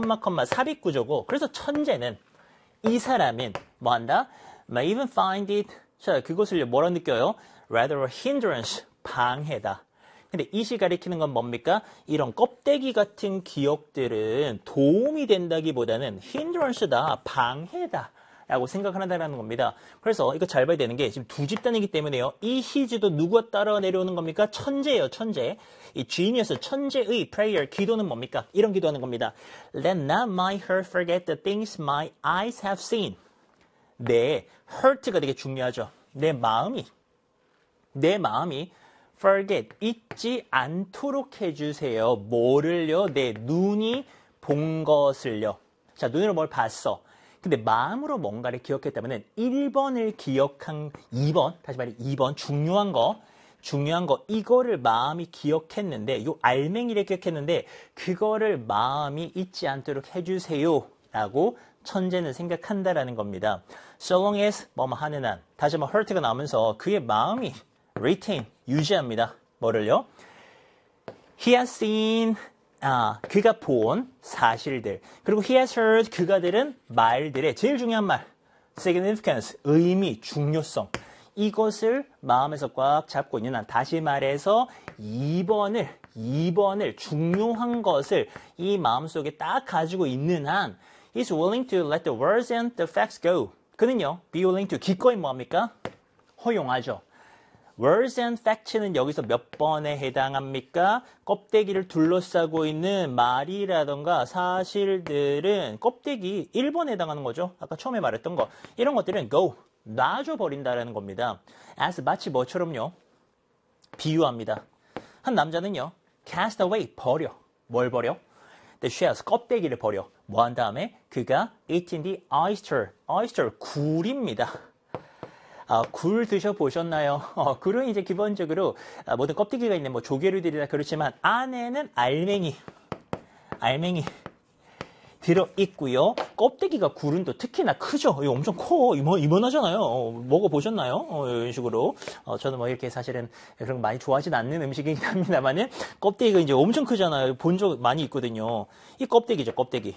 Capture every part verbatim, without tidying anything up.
컴마 컴마 삽입 구조고 그래서 천재는 이 사람은 뭐 한다? may even find it 자 그것을 뭐라 느껴요? rather a hindrance 방해다. 근데 이시 가리키는 건 뭡니까? 이런 껍데기 같은 기억들은 도움이 된다기보다는 hindrance다, 방해다 라고 생각한다는 겁니다. 그래서 이거 잘 봐야 되는 게 지금 두 집단이기 때문에요. 이 히즈도 누가 따라 내려오는 겁니까? 천재예요, 천재. 이 genius, 천재의 prayer, 기도는 뭡니까? 이런 기도하는 겁니다. Let not my heart forget the things my eyes have seen. 내 heart가 되게 중요하죠. 내 마음이, 내 마음이 forget, 잊지 않도록 해주세요. 뭐를요? 내 눈이 본 것을요. 자, 눈으로 뭘 봤어. 근데 마음으로 뭔가를 기억했다면 일 번을 기억한 이 번, 다시 말해 이 번, 중요한 거, 중요한 거, 이거를 마음이 기억했는데, 요 알맹이를 기억했는데, 그거를 마음이 잊지 않도록 해주세요. 라고 천재는 생각한다라는 겁니다. So long as, 뭐뭐 하는 한, 다시 한번 hurt가 나오면서 그의 마음이 retain, 유지합니다. 뭐를요? He has seen, 아, 그가 본 사실들. 그리고 he has heard, 그가 들은 말들의 제일 중요한 말. significance, 의미, 중요성. 이것을 마음에서 꽉 잡고 있는 한, 다시 말해서 이 번을, 이 번을 중요한 것을 이 마음속에 딱 가지고 있는 한, is willing to let the words and the facts go. 그는요, be willing to, 기꺼이 뭐합니까? 허용하죠. words and facts는 여기서 몇 번에 해당합니까? 껍데기를 둘러싸고 있는 말이라던가 사실들은 껍데기 일 번에 해당하는 거죠. 아까 처음에 말했던 거. 이런 것들은 go, 놔줘버린다라는 겁니다. as 마치 뭐처럼요? 비유합니다. 한 남자는요. cast away, 버려. 뭘 버려? the shells, 껍데기를 버려. 뭐 한 다음에 그가 eaten the oyster, oyster, 굴입니다. 아, 굴 드셔보셨나요? 어, 굴은 이제 기본적으로 아, 모든 껍데기가 있는 뭐 조개류들이나 그렇지만 안에는 알맹이, 알맹이 들어있고요. 껍데기가 굴은 또 특히나 크죠. 이거 엄청 커. 이만, 이만하잖아요. 어, 먹어보셨나요? 어, 이런 식으로. 어, 저는 뭐 이렇게 사실은 그런 거 많이 좋아하진 않는 음식이긴 합니다만은 껍데기가 이제 엄청 크잖아요. 본 적 많이 있거든요. 이 껍데기죠, 껍데기.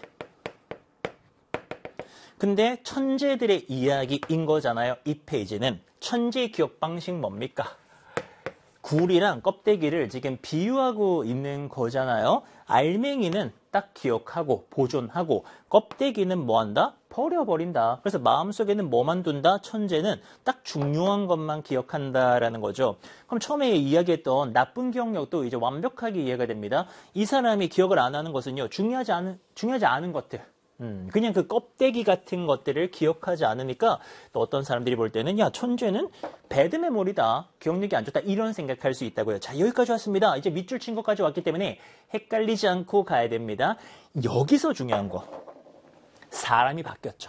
근데 천재들의 이야기인 거잖아요. 이 페이지는. 천재 기억 방식 뭡니까? 굴이랑 껍데기를 지금 비유하고 있는 거잖아요. 알맹이는 딱 기억하고 보존하고 껍데기는 뭐한다? 버려버린다. 그래서 마음속에는 뭐만 둔다? 천재는 딱 중요한 것만 기억한다라는 거죠. 그럼 처음에 이야기했던 나쁜 기억력도 이제 완벽하게 이해가 됩니다. 이 사람이 기억을 안 하는 것은요. 중요하지 않은, 중요하지 않은 것들. 음, 그냥 그 껍데기 같은 것들을 기억하지 않으니까 또 어떤 사람들이 볼 때는 야 천재는 배드 메모리다. 기억력이 안 좋다. 이런 생각할 수 있다고요. 자 여기까지 왔습니다. 이제 밑줄 친 것까지 왔기 때문에 헷갈리지 않고 가야 됩니다. 여기서 중요한 거. 사람이 바뀌었죠.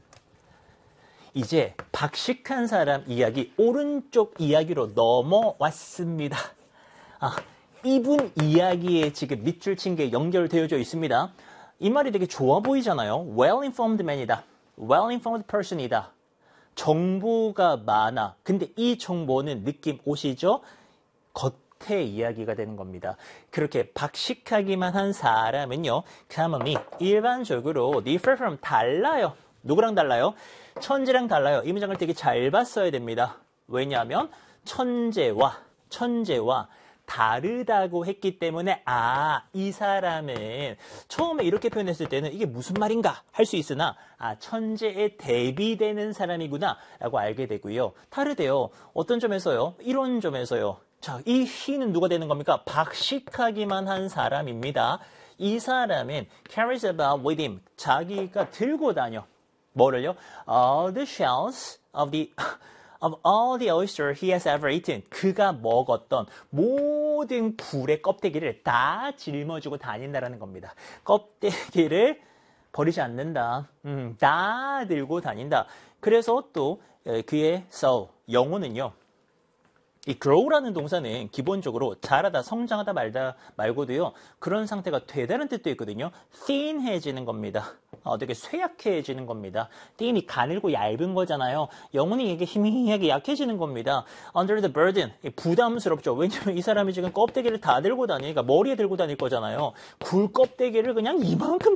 이제 박식한 사람 이야기 오른쪽 이야기로 넘어왔습니다. 아, 이분 이야기에 지금 밑줄 친 게 연결되어져 있습니다. 이 말이 되게 좋아 보이잖아요. well-informed man이다. well-informed person이다. 정보가 많아. 근데 이 정보는 느낌 오시죠? 겉에 이야기가 되는 겁니다. 그렇게 박식하기만 한 사람은요. commonly, 일반적으로 differ from, 달라요. 누구랑 달라요? 천재랑 달라요. 이 문장을 되게 잘 봤어야 됩니다. 왜냐하면 천재와 천재와 다르다고 했기 때문에 아, 이 사람은 처음에 이렇게 표현했을 때는 이게 무슨 말인가 할 수 있으나 아, 천재에 대비되는 사람이구나 라고 알게 되고요. 다르대요. 어떤 점에서요? 이런 점에서요. 자, 이 he는 누가 되는 겁니까? 박식하기만 한 사람입니다. 이 사람은 carries about with him. 자기가 들고 다녀. 뭐를요? All the shells of the... of all the oyster he has ever eaten. 그가 먹었던 모든 굴의 껍데기를 다 짊어지고 다닌다라는 겁니다. 껍데기를 버리지 않는다. 음, 다 들고 다닌다. 그래서 또 그의 soul, 영혼은요. 이 grow라는 동사는 기본적으로 자라다, 성장하다 말다 말고도요. 그런 상태가 되다는 뜻도 있거든요. thin해지는 겁니다. 어, 되게 쇠약해지는 겁니다. thin이 가늘고 얇은 거잖아요. 영혼이 이게 희미하게 약해지는 겁니다. under the burden, 부담스럽죠. 왜냐면 이 사람이 지금 껍데기를 다 들고 다니니까 머리에 들고 다닐 거잖아요. 굴 껍데기를 그냥 이만큼